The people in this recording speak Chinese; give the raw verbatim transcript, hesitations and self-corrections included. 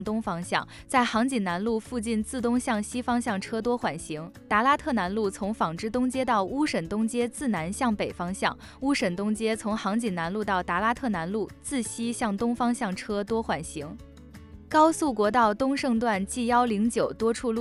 东方向，在杭锦南路附近自东向西方向车多缓行。达拉特南路从纺织东街到乌沈东街自南向北方向，乌沈东街从杭锦南路到达拉特南路自西向东方向车多缓行。高速国道东胜段 G 一零九多处路